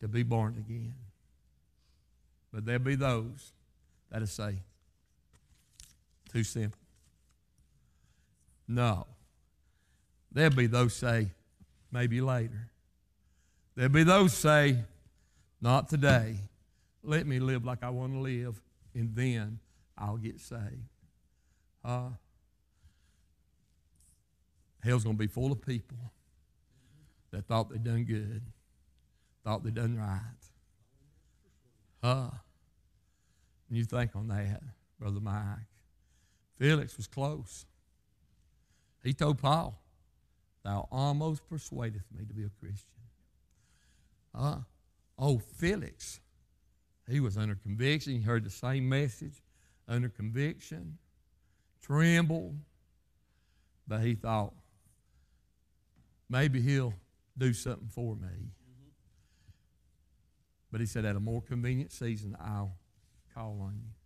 to be born again. But there'll be those that'll say, too simple. No. There'll be those say, maybe later. There'll be those say, not today. Let me live like I want to live, and then I'll get saved. Hell's going to be full of people that thought they'd done good, thought they'd done right. And you think on that, Brother Mike. Felix was close. He told Paul, thou almost persuadest me to be a Christian. Felix, he was under conviction. He heard the same message, under conviction, trembled. But he thought, maybe he'll do something for me. But he said, at a more convenient season, I'll call on you.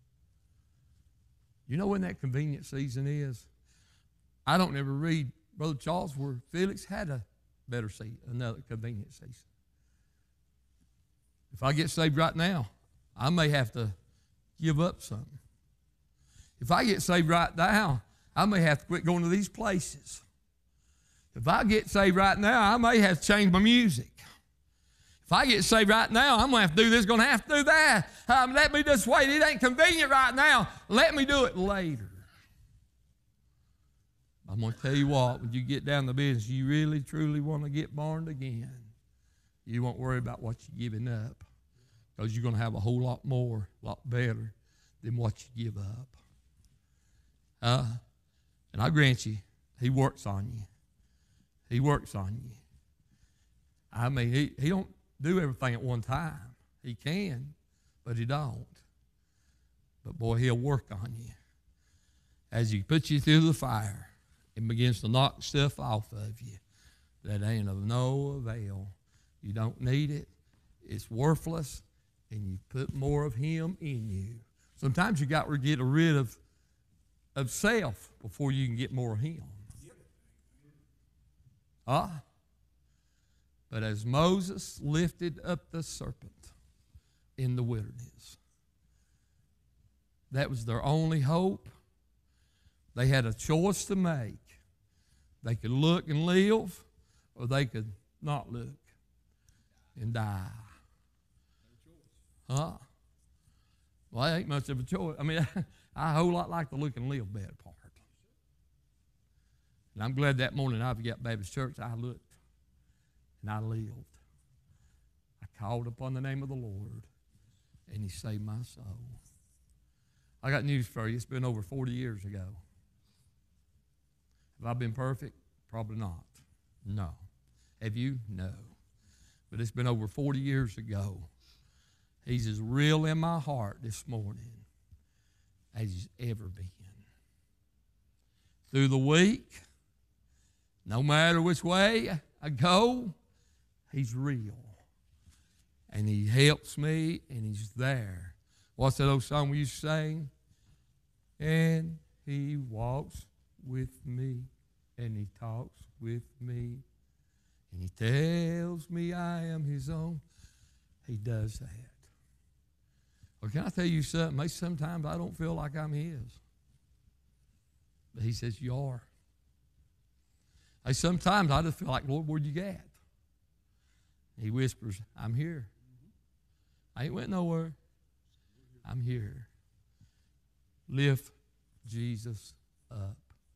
You know when that convenient season is? I don't ever read, Brother Charles, where Felix had a better season, another convenient season. If I get saved right now, I may have to give up something. If I get saved right now, I may have to quit going to these places. If I get saved right now, I may have to change my music. If I get saved right now, I'm going to have to do this, going to have to do that. Let me just wait. It ain't convenient right now. Let me do it later. I'm going to tell you what, when you get down to business, you really, truly want to get born again, you won't worry about what you're giving up, because you're going to have a whole lot more, a lot better than what you give up. And I grant you, he works on you. He works on you. I mean, he don't do everything at one time. He can, but he don't. But boy, he'll work on you. As he puts you through the fire and begins to knock stuff off of you that ain't of no avail. You don't need it. It's worthless, and you put more of him in you. Sometimes you got to get rid of self before you can get more of him. But as Moses lifted up the serpent in the wilderness, that was their only hope. They had a choice to make. They could look and live, or they could not look and die. Well, that ain't much of a choice. I mean, I a whole lot like the look and live better part. And I'm glad that morning I got Baptist Church, I looked and I lived. I called upon the name of the Lord, and he saved my soul. I got news for you. It's been over 40 years ago. Have I been perfect? Probably not. No. Have you? No. But it's been over 40 years ago. He's as real in my heart this morning as he's ever been. Through the week, no matter which way I go, he's real. And he helps me, and he's there. What's that old song we used to sing? And he walks with me, and he talks with me, and he tells me I am his own. He does that. Well, can I tell you something? Maybe sometimes I don't feel like I'm his. But he says, you are. Hey, sometimes I just feel like, Lord, where'd you get? He whispers, I'm here. I ain't went nowhere. I'm here. Lift Jesus up.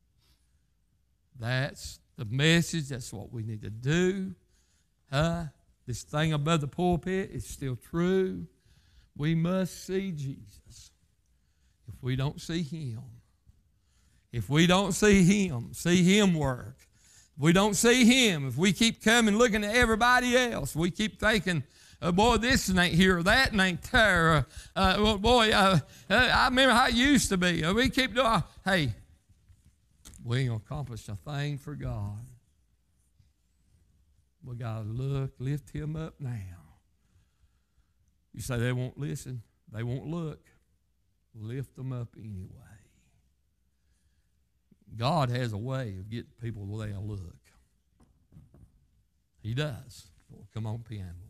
That's the message. That's what we need to do. This thing above the pulpit is still true. We must see Jesus. If we don't see him, if we don't see him work, if we don't see him, if we keep coming looking at everybody else, we keep thinking, boy, this ain't here, that ain't there. I remember how it used to be. We keep doing, hey, we ain't going to accomplish a thing for God. We got to lift him up now. You say they won't listen, they won't look. Lift them up anyway. God has a way of getting people where they'll look. He does. Well, come on, piano.